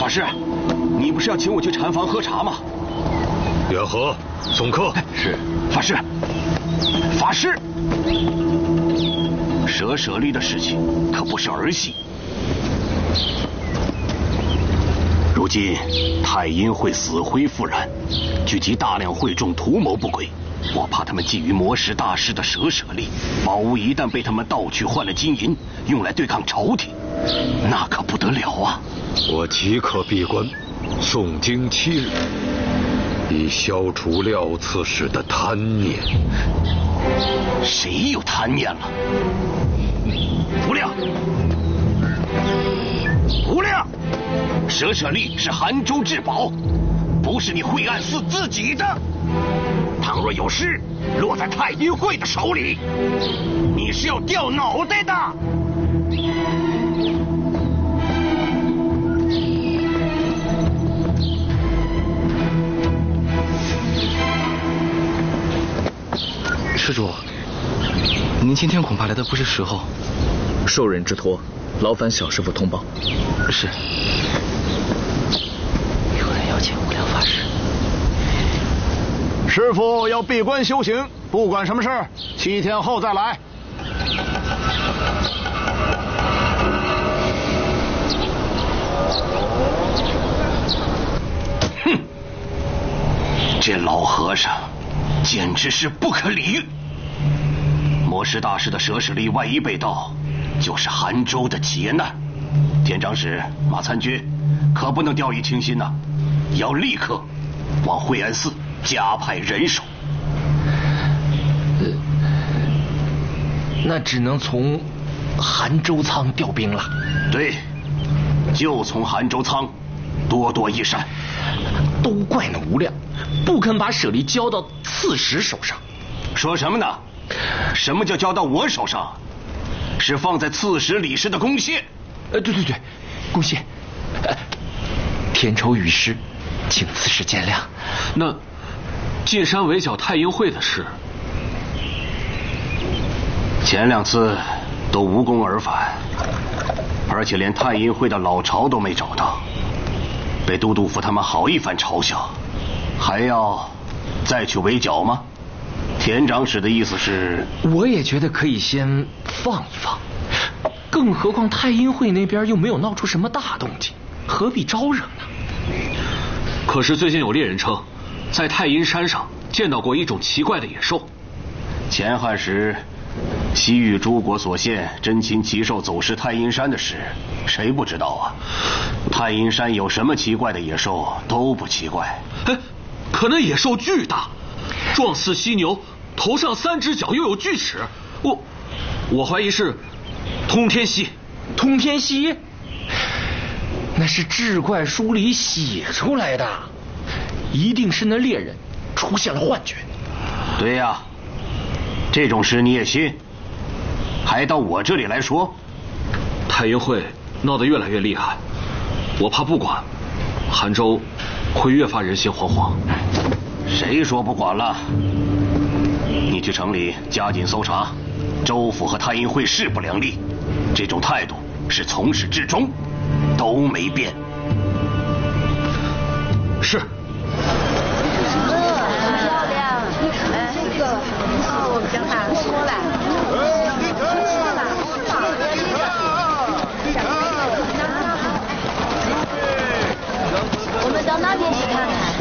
师，你不是要请我去禅房喝茶吗？ 元和，送客。 是，法师。法师，舍舍利的事情可不是儿戏。如今太阴会死灰复燃，聚集大量会众图谋不轨，我怕他们觊觎魔石大师的舍舍利，宝物一旦被他们盗取换了金银，用来对抗朝廷，那可不得了啊！ 我即刻闭关，诵经7日，以消除廖刺史的贪念。 谁有贪念了？无量，无量！舍舍利是韩州至宝，不是你惠安寺自己的。倘若有事落在太阴会的手里，你是要掉脑袋的。 施主，您今天恐怕来的不是时候。 受人之托，劳烦小师傅通报。 是。有人要见无量法师。 师傅要闭关修行，不管什么事，7天后再来。 哼，这老和尚简直是不可理喻。魔石大师的舍舍利万一被盗，就是韩州的劫难。田长史马参军可不能掉以轻心呐，要立刻往惠安寺加派人手。 那只能从韩州仓调兵了。 对，就从韩州仓，多多益善。 都怪那无量，不肯把舍利交到刺史手上。 说什么呢？什么叫交到我手上？是放在刺史李氏的宫廨。 对，宫廨。田畴语失，请刺史见谅。 那进山围剿太阴会的事， 前2次都无功而返，而且连太阴会的老巢都没找到，被都督府他们好一番嘲笑，还要再去围剿吗？田长史的意思是？ 我也觉得可以先放一放，更何况太阴会那边又没有闹出什么大动静，何必招惹呢？ 可是最近有猎人称，在太阴山上见到过一种奇怪的野兽。 前汉时西域诸国所献珍禽奇兽走失太阴山的事，谁不知道啊？太阴山有什么奇怪的野兽都不奇怪。 可那野兽巨大，状似犀牛，头上3只脚，又有锯齿。我怀疑是通天蜥。 通天蜥？那是志怪书里写出来的，一定是那猎人出现了幻觉。 对呀，这种事你也信？还到我这里来说？ 太阴会闹得越来越厉害，我怕不管，韩州会越发人心惶惶。 谁说不管了？你去城里加紧搜查，州府和太阴会势不两立，这种态度是从始至终都没变。 是。 漂亮，这个我们讲哪说了？我们到那边去看看。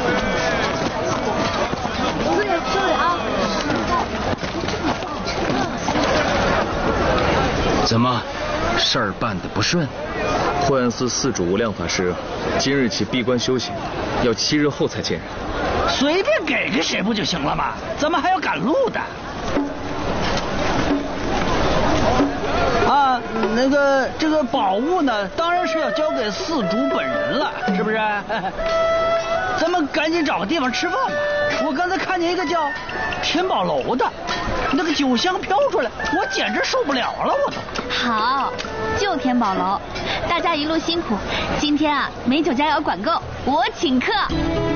怎么，事儿办得不顺？惠安寺寺主无量法师今日起闭关修行，要7日后才见人。 随便给个谁不就行了吗？怎么还要赶路的？啊，这个宝物呢，当然是要交给寺主本人了，是不是？咱们赶紧找个地方吃饭吧。我刚才看见一个叫天宝楼的，那个酒香飘出来，我简直受不了了，我都。 好，就天宝楼，大家一路辛苦。今天啊，美酒佳肴管够，我请客。